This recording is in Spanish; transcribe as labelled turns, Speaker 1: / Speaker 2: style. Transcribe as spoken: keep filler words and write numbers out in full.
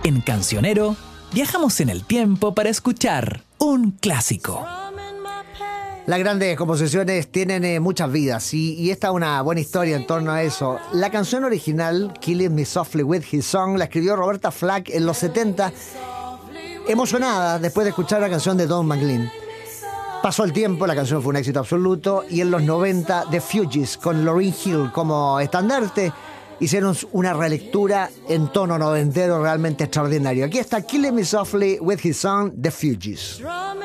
Speaker 1: En Cancionero, viajamos en el tiempo para escuchar un clásico.
Speaker 2: Las grandes composiciones tienen eh, muchas vidas y, y esta es una buena historia en torno a eso. La canción original, Killing Me Softly With His Song, la escribió Roberta Flack en los setenta, emocionada después de escuchar la canción de Don McLean. Pasó el tiempo, la canción fue un éxito absoluto y en los noventa The Fugees con Lauryn Hill como estandarte hicieron una relectura en tono noventero realmente extraordinario. Aquí está Killing Me Softly With His Song, The Fugees.